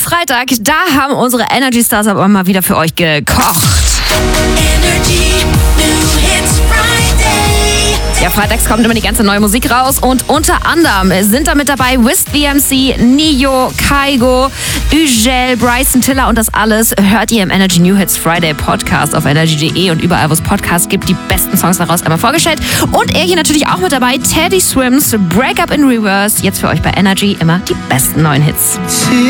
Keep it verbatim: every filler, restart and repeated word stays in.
Freitag, da haben unsere Energy Stars aber mal wieder für euch gekocht. Energy New Hits Friday. Ja, freitags kommt immer die ganze neue Musik raus und unter anderem sind da mit dabei Wiz B M C, Nio, Kygo, Ugel, Bryson Tiller und das alles hört ihr im Energy New Hits Friday Podcast auf energy punkt de und überall, wo es Podcasts gibt, die besten Songs daraus einmal vorgestellt. Und er hier natürlich auch mit dabei, Teddy Swims, Break Up in Reverse, jetzt für euch bei Energy immer die besten neuen Hits.